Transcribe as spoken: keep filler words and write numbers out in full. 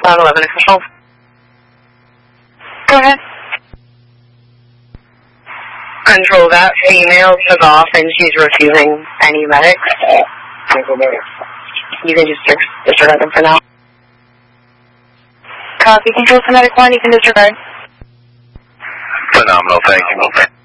nine eleven official. Go ahead. Control that female took off and she's refusing any medics. You can just disregard them for now. Copy, control to medic one, you can disregard. Phenomenal, thank you.